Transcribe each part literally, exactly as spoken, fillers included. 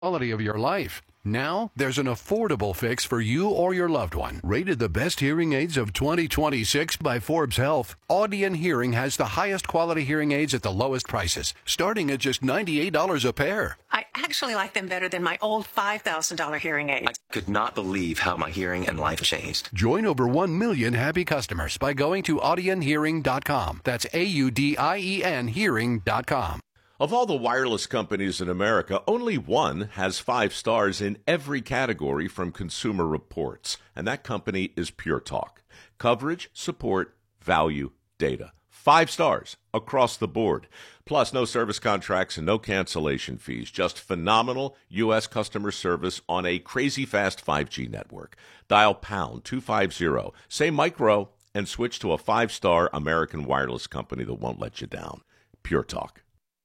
quality of your life. Now, there's an affordable fix for you or your loved one. Rated the best hearing aids of twenty twenty-six by Forbes Health, Audion Hearing has the highest quality hearing aids at the lowest prices, starting at just ninety-eight dollars a pair. I actually like them better than my old five thousand dollars hearing aids. I could not believe how my hearing and life changed. Join over one million happy customers by going to audien hearing dot com. That's A U D I E N hearing dot com. Of all the wireless companies in America, only one has five stars in every category from Consumer Reports, and that company is Pure Talk. Coverage, support, value, data. Five stars across the board. Plus, no service contracts and no cancellation fees. Just phenomenal U S customer service on a crazy fast five G network. Dial pound two fifty, say micro, and switch to a five-star American wireless company that won't let you down. Pure Talk.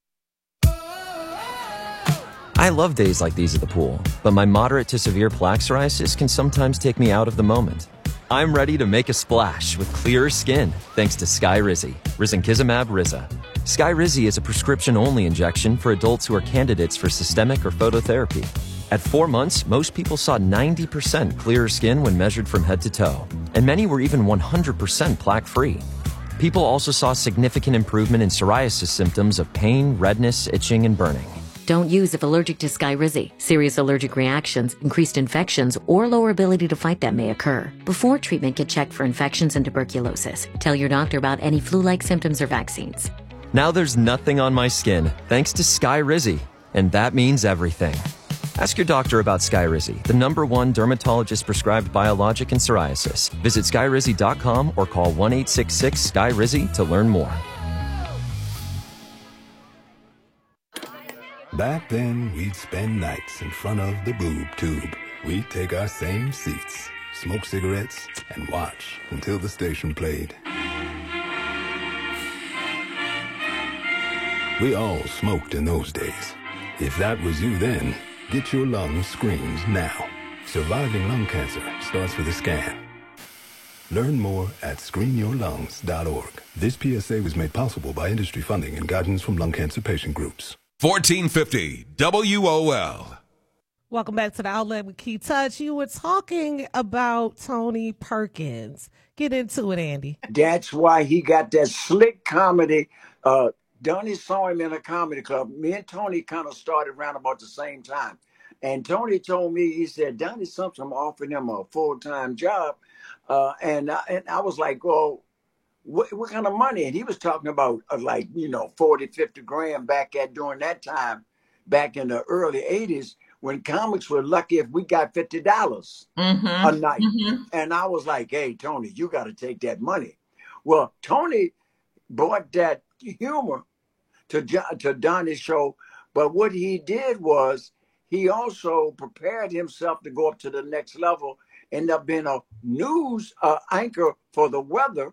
I love days like these at the pool, but my moderate to severe plaque psoriasis can sometimes take me out of the moment. I'm ready to make a splash with clearer skin thanks to Skyrizi, risankizumab Riza. Skyrizi is a prescription-only injection for adults who are candidates for systemic or phototherapy. At four months, most people saw ninety percent clearer skin when measured from head to toe, and many were even one hundred percent plaque-free. People also saw significant improvement in psoriasis symptoms of pain, redness, itching, and burning. Don't use if allergic to Skyrizi. Serious allergic reactions, increased infections, or lower ability to fight them may occur. Before treatment, get checked for infections and tuberculosis. Tell your doctor about any flu-like symptoms or vaccines. Now there's nothing on my skin thanks to Skyrizi, and that means everything. Ask your doctor about Skyrizi, the number one dermatologist-prescribed biologic in psoriasis. Visit skyrizi dot com or call one eight six six Sky Rizi to learn more. Back then, we'd spend nights in front of the boob tube. We'd take our same seats, smoke cigarettes, and watch until the station played. We all smoked in those days. If that was you then, get your lungs screened now. Surviving lung cancer starts with a scan. Learn more at screen your lungs dot org. This P S A was made possible by industry funding and guidance from lung cancer patient groups. fourteen fifty W O L. Welcome back to the Outlet with Key Touch. You were talking about Tony Perkins. Get into it, Andy. That's why he got that slick comedy. Uh, Donnie saw him in a comedy club. Me and Tony kind of started around about the same time. And Tony told me, he said, Donnie Simpson offered him a full-time job. Uh, and, I, and I was like, well, what, what kind of money? And he was talking about uh, like, you know, forty, fifty grand back at during that time, back in the early eighties, when comics were lucky if we got fifty dollars mm-hmm. a night. Mm-hmm. And I was like, hey, Tony, you got to take that money. Well, Tony brought that humor to, to Donnie's show. But what he did was he also prepared himself to go up to the next level, end up being a news uh, anchor for the weather.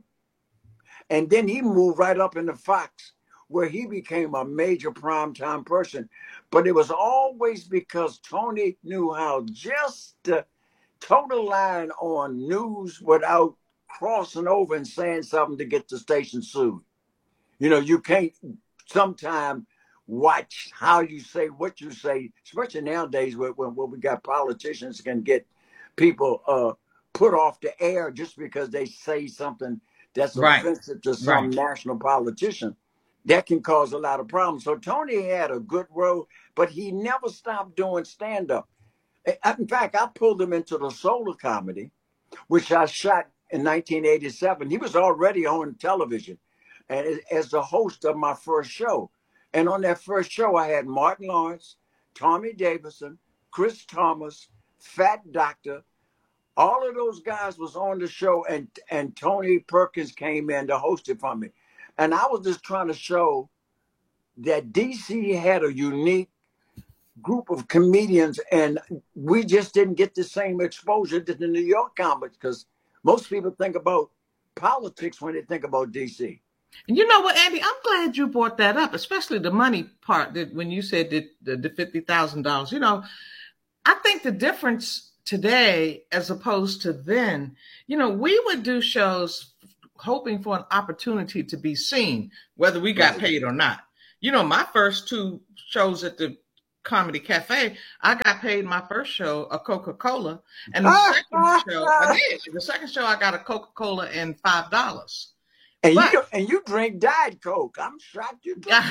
And then he moved right up into Fox, where he became a major primetime person. But it was always because Tony knew how just to toe the line on news without crossing over and saying something to get the station sued. You know, you can't sometimes watch how you say what you say, especially nowadays when, when, when we got politicians can get people uh, put off the air just because they say something that's right. offensive to some right. national politician. That can cause a lot of problems. So Tony had a good role, but he never stopped doing stand-up. In fact, I pulled him into the Solar Comedy, which I shot in nineteen eighty-seven. He was already on television and as the host of my first show. And on that first show, I had Martin Lawrence, Tommy Davidson, Chris Thomas, Fat Doctor. All of those guys was on the show, and, and Tony Perkins came in to host it for me. And I was just trying to show that D C had a unique group of comedians, and we just didn't get the same exposure to the New York comics, because most people think about politics when they think about D C. And you know what, Andy, I'm glad you brought that up, especially the money part, that when you said that the, the fifty thousand dollars. You know, I think the difference today as opposed to then, you know, we would do shows hoping for an opportunity to be seen, whether we got paid or not. You know, my first two shows at the Comedy Cafe, I got paid my first show a Coca-Cola, and the second show I did. The second show I got a Coca-Cola and five dollars. And but, you and you drink Diet Coke. I'm shocked you drink.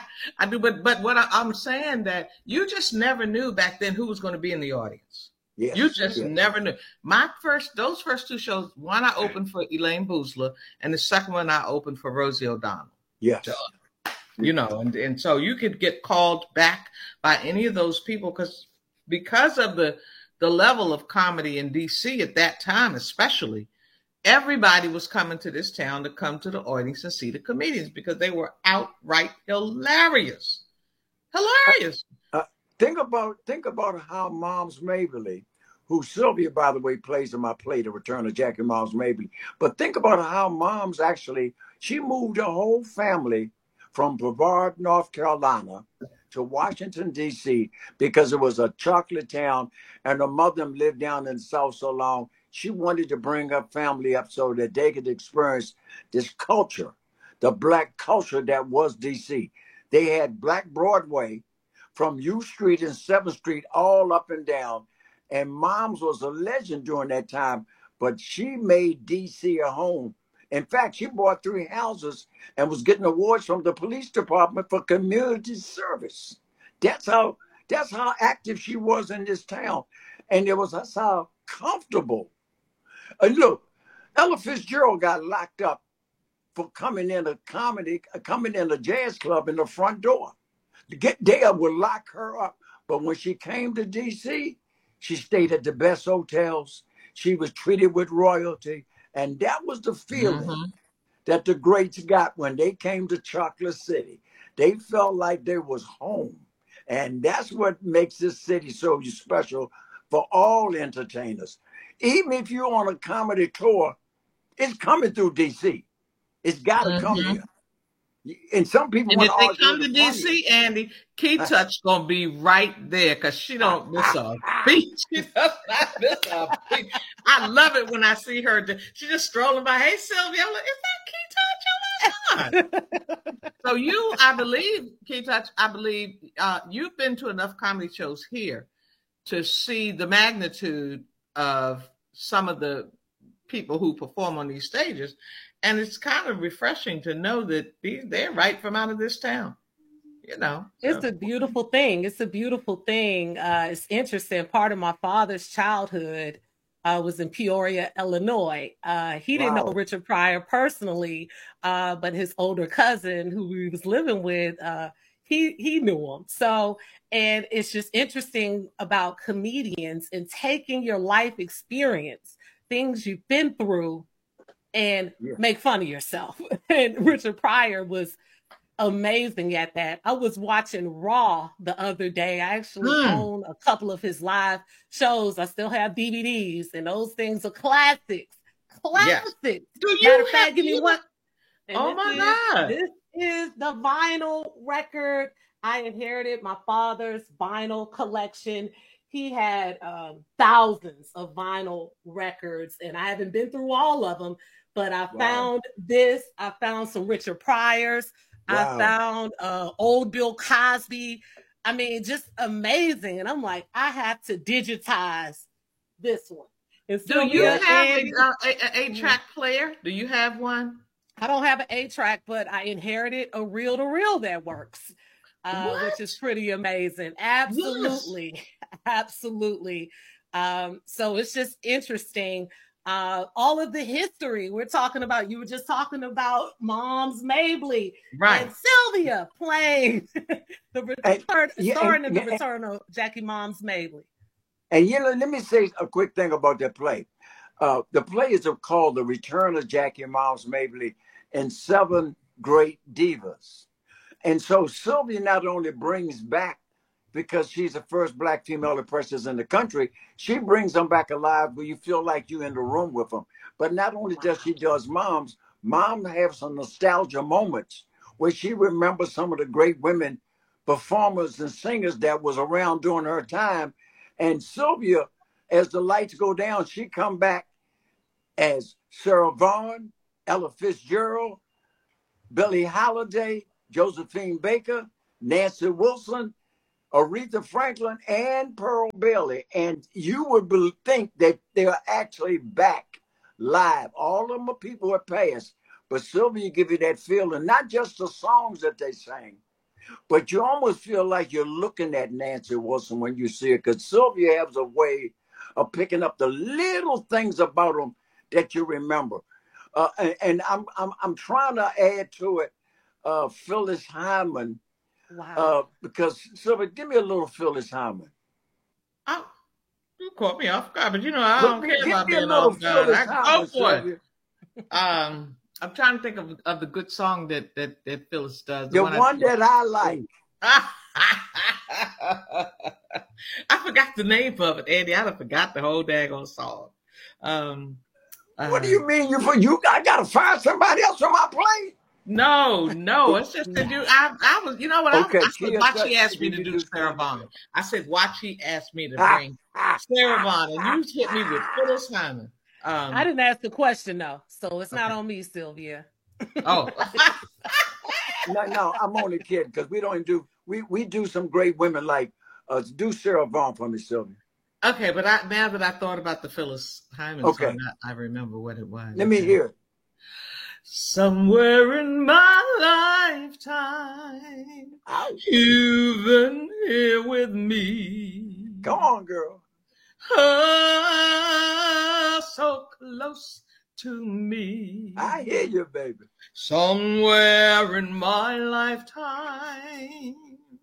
I do, but but what I, I'm saying that you just never knew back then who was going to be in the audience. Yes, you just yes. never knew. My first, those first two shows, one I opened for Elaine Boozler, and the second one I opened for Rosie O'Donnell. Yes. So, you know, and, and so you could get called back by any of those people because because of the the level of comedy in D C at that time, especially, everybody was coming to this town to come to the audience and see the comedians because they were outright hilarious. Hilarious. Uh, uh, think about think about how Moms Mabley, who Sylvia, by the way, plays in my play, The Return of Jackie Moms Mabley. But think about how Moms actually, she moved her whole family from Brevard, North Carolina to Washington, D C because it was a chocolate town and her mother lived down in the South so long. She wanted to bring her family up so that they could experience this culture, the Black culture that was D C. They had Black Broadway from U Street and seventh Street all up and down. And Moms was a legend during that time, but she made D C a home. In fact, she bought three houses and was getting awards from the police department for community service. That's how that's how active she was in this town. And it was that's how comfortable. And look, Ella Fitzgerald got locked up for coming in a comedy, coming in a jazz club in the front door. Get Dale would lock her up. But when she came to D C, she stayed at the best hotels. She was treated with royalty. And that was the feeling mm-hmm. that the greats got when they came to Chocolate City. They felt like they was home. And that's what makes this city so special for all entertainers. Even if you're on a comedy tour, it's coming through D C. It's got to mm-hmm. come here. And some people and want if they come to D C, Andy, Key Touch gonna be right there because she don't miss a beat. She does not miss a beat. I love it when I see her. She just strolling by. Hey, Sylvia, I'm like, is that Key Touch? Oh my God. So you, I believe, Key Touch, I believe uh, you've been to enough comedy shows here to see the magnitude of some of the people who perform on these stages. And it's kind of refreshing to know that they're right from out of this town, you know. So. It's a beautiful thing. It's a beautiful thing. Uh, it's interesting. Part of my father's childhood uh, was in Peoria, Illinois. Uh, he didn't wow. know Richard Pryor personally, uh, but his older cousin who he was living with, uh, he, he knew him. So, and it's just interesting about comedians and taking your life experience, things you've been through, and yeah. make fun of yourself. And Richard Pryor was amazing at that. I was watching Raw the other day. I actually mm. own a couple of his live shows. I still have D V Ds, and those things are classics. Classics. Yes. Do you Matter of have, fact, give me one. Oh my is, God. This is the vinyl record. I inherited my father's vinyl collection. He had um, thousands of vinyl records, and I haven't been through all of them. But I wow. found this. I found some Richard Pryors. Wow. I found uh, old Bill Cosby. I mean, just amazing. And I'm like, I have to digitize this one. And Do you have an uh, eight-track player? Do you have one? I don't have an eight-track, but I inherited a reel-to-reel that works, uh, which is pretty amazing. Absolutely. Yes. Absolutely. Um, so it's just interesting. Uh, all of the history we're talking about, you were just talking about Moms Mabley right. and Sylvia playing the return, and, yeah, starring in the and, return of Jackie Moms Mabley. And you know, let me say a quick thing about that play. Uh, the play is called The Return of Jackie Moms Mabley and Seven Great Divas. And so Sylvia not only brings back, because she's the first Black female impressionist in the country, she brings them back alive where you feel like you're in the room with them. But not only does she does moms, mom has some nostalgia moments where she remembers some of the great women performers and singers that was around during her time. And Sylvia, as the lights go down, she come back as Sarah Vaughan, Ella Fitzgerald, Billie Holiday, Josephine Baker, Nancy Wilson, Aretha Franklin and Pearl Bailey, and you would be- think that they are actually back live. All of them are people who are past, but Sylvia give you that feeling, not just the songs that they sang, but you almost feel like you're looking at Nancy Wilson when you see it, because Sylvia has a way of picking up the little things about them that you remember. Uh, and and I'm, I'm I'm trying to add to it uh, Phyllis Hyman. Wow. Uh, because Sylvia, give me a little Phyllis Hyman. Oh, you caught me off guard, but you know I don't Give care me about a being little off guard. Phyllis I can Hyman, go for Sylvia. it. Um, I'm trying to think of, of the good song that that, that Phyllis does. The one, one that I like. I forgot the name of it, Andy. I done forgot the whole daggone song. Um, what uh, do you mean? You for you? I gotta find somebody else on my plate. No, no, it's just that you. I, I was, you know what? Okay, I, I said, watch she asked me to do Sarah Vaughan. I said, watch she asked me to bring Sarah Vaughan, and you hit me with Phyllis Hyman. Um, I didn't ask the question though, so it's not okay. on me, Sylvia. Oh, no, no, I'm only kidding because we don't even do. We we do some great women like uh, do Sarah Vaughan for me, Sylvia. Okay, but I, now that I thought about the Phyllis Hyman okay. song, I, I remember what it was. Let me hear it. Somewhere in my lifetime, Ouch. You've been here with me. Go on, girl. Oh, so close to me. I hear you, baby. Somewhere in my lifetime.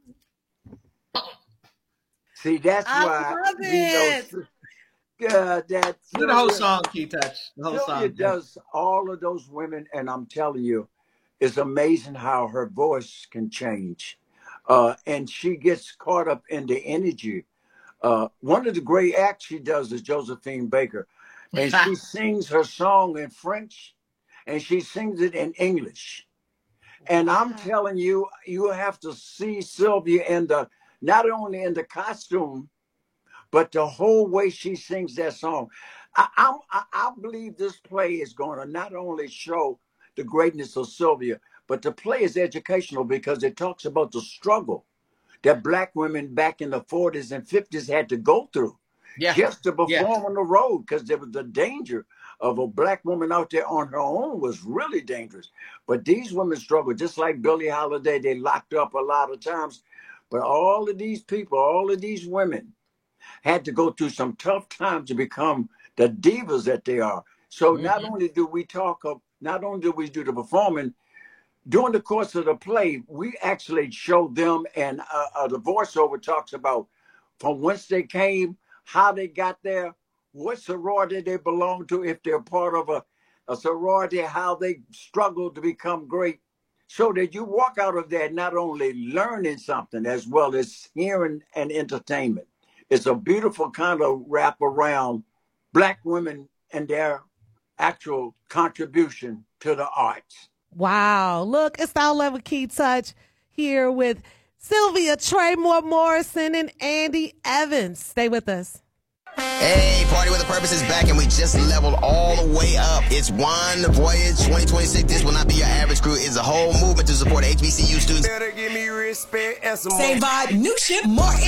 See, that's I why love it. Know, God, that do the whole song, Key Touch. The whole Sylvia song does all of those women, and I'm telling you, it's amazing how her voice can change, uh, and she gets caught up in the energy. Uh, one of the great acts she does is Josephine Baker, and she sings her song in French, and she sings it in English. And I'm telling you, you have to see Sylvia in the not only in the costume, but the whole way she sings that song. I, I, I believe this play is going to not only show the greatness of Sylvia, but the play is educational because it talks about the struggle that Black women back in the forties and fifties had to go through yeah. just to perform yeah. on the road, because there was the danger of a Black woman out there on her own was really dangerous. But these women struggled, just like Billie Holiday. They locked up a lot of times. But all of these people, all of these women, had to go through some tough times to become the divas that they are. So mm-hmm. not only do we talk of, not only do we do the performing, during the course of the play, we actually show them, and uh, uh, the voiceover talks about from whence they came, how they got there, what sorority they belong to, if they're part of a, a sorority, how they struggled to become great. So that you walk out of there not only learning something as well as hearing and entertainment. It's a beautiful kind of wrap around Black women and their actual contribution to the arts. Wow. Look, it's our level Key Touch here with Sylvia Traymore Morrison and Andy Evans. Stay with us. Hey, Party with a Purpose is back, and we just leveled all the way up. It's One Voyage twenty twenty-six. This will not be your average crew. It's a whole movement to support H B C U students. Better give me respect and some Same vibe, new shit, more